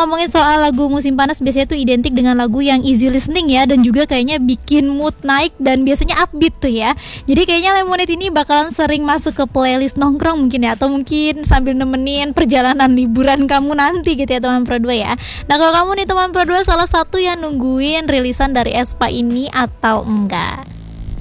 ngomongin soal lagu musim panas, biasanya tuh identik dengan lagu yang easy listening ya, dan juga kayaknya bikin mood naik dan biasanya upbeat tuh ya. Jadi kayaknya Lemonade ini bakalan sering masuk ke playlist nongkrong mungkin ya, atau mungkin sambil nemenin perjalanan liburan kamu nanti gitu ya teman Pro 2 ya. Nah kalau kamu nih teman Pro 2 salah satu yang nungguin rilisan dari aespa ini atau enggak?